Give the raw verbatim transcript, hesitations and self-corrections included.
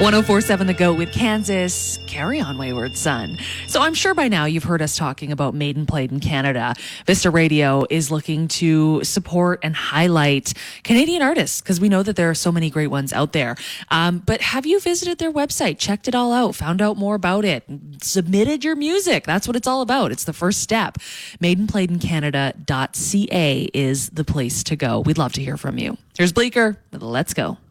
one oh four point seven The Goat with Kansas. Carry on, Wayward Son. So I'm sure by now you've heard us talking about Made and Played in Canada. Vista Radio is looking to support and highlight Canadian artists because we know that there are so many great ones out there. Um, but have you visited their website, checked it all out, found out more about it, submitted your music? That's what it's all about. It's the first step. made and played in canada dot c a is the place to go. We'd love to hear from you. Here's Bleecker. Let's go.